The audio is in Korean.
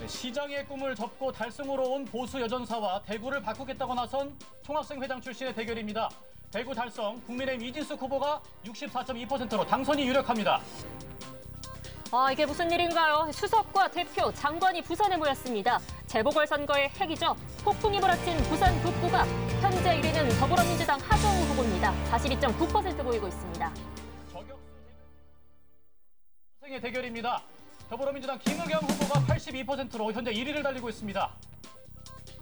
시장의 꿈을 접고 달성으로 온 보수 여전사와 대구를 바꾸겠다고 나선 총학생회장 출신의 대결입니다. 대구 달성 국민의힘 이진숙 후보가 64.2%로 당선이 유력합니다. 이게 무슨 일인가요? 수석과 대표, 장관이 부산에 모였습니다. 재보궐선거의 핵이죠. 폭풍이 몰아친 부산 북구가 현재 1위는 더불어민주당 하정우 후보입니다. 42.9% 보이고 있습니다. 저격수의 대결입니다. 더불어민주당 김의겸 후보가 82%로 현재 1위를 달리고 있습니다.